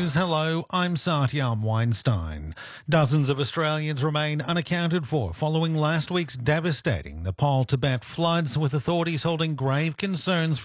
News. Hello, I'm Satyam Weinstein. Dozens of Australians remain unaccounted for following last week's devastating Nepal-Tibet floods, with authorities holding grave concerns for